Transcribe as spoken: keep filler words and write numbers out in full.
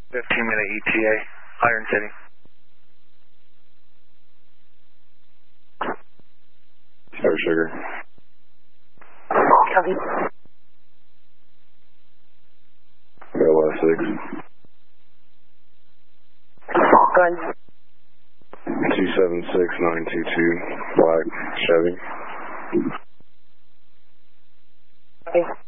fifteen minute E T A, Iron City. Sorry, Sugar. Copy. L S six. Go ahead. two seven six nine two two, Black Chevy. Okay.